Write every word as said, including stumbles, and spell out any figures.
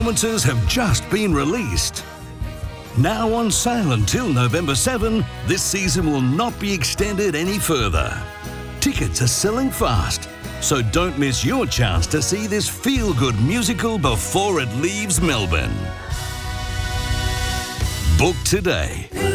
performances have just been released. Now on sale until November seventh, this season will not be extended any further. Tickets are selling fast, so don't miss your chance to see this feel-good musical before it leaves Melbourne. Book today.